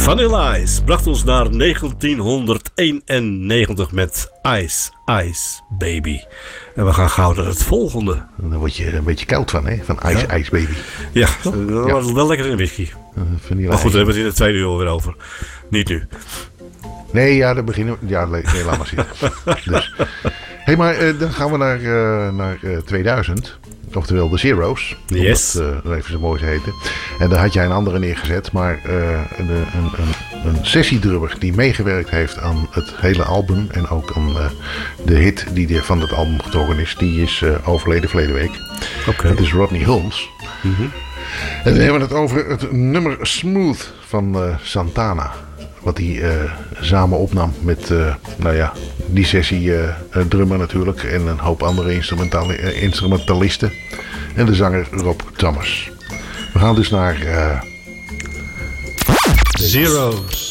Vanilla Ice bracht ons naar 1991 met Ice, Ice Baby. En we gaan gauw naar het volgende. Dan word je een beetje koud van, hè? Van Ice, Ice Baby. Ja, dat was wel lekker in whisky. Maar goed, daar hebben we het in het tweede uur weer over. Niet nu. Nee, ja, dan beginnen we. Ja, nee, laat maar zitten. Dus. Hé, maar dan gaan we naar 2000. Oftewel de Zero's. Yes. Om dat even zo mooi te heten. En daar had jij een andere neergezet. Maar een sessiedrummer die meegewerkt heeft aan het hele album. En ook aan de hit die van het album getrokken is. Die is overleden verleden week. Okay. Dat is Rodney Holmes. Mm-hmm. En dan hebben we het over het nummer Smooth van Santana. Wat hij samen opnam met die sessie drummer natuurlijk. En een hoop andere instrumentalisten. En de zanger Rob Thomas. We gaan dus naar... Zero's.